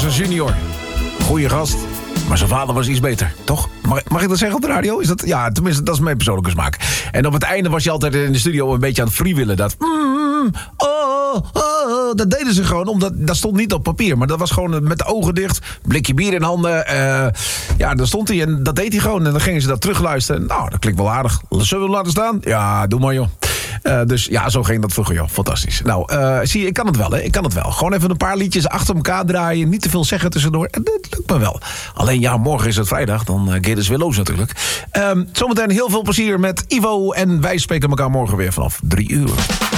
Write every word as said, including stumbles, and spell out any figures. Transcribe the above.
was een junior. Goeie gast. Maar zijn vader was iets beter, toch? Mag, mag ik dat zeggen op de radio? Is dat, ja, tenminste, dat is mijn persoonlijke smaak. En op het einde was je altijd in de studio een beetje aan het freewillen. Dat... Mm, oh, oh, dat deden ze gewoon, omdat dat stond niet op papier. Maar dat was gewoon met de ogen dicht, blikje bier in handen. Uh, ja, daar stond hij en dat deed hij gewoon. En dan gingen ze dat terugluisteren. Nou, dat klinkt wel aardig. Zullen we hem laten staan? Ja, doe maar, joh. Uh, dus ja, zo ging dat vroeger, joh. Fantastisch. Nou, uh, zie je, ik kan het wel, hè. Ik kan het wel. Gewoon even een paar liedjes achter elkaar draaien. Niet te veel zeggen tussendoor. En dat lukt me wel. Alleen, ja, morgen is het vrijdag. Dan uh, gaat het weer los natuurlijk. Um, zometeen heel veel plezier met Ivo. En wij spreken elkaar morgen weer vanaf drie uur.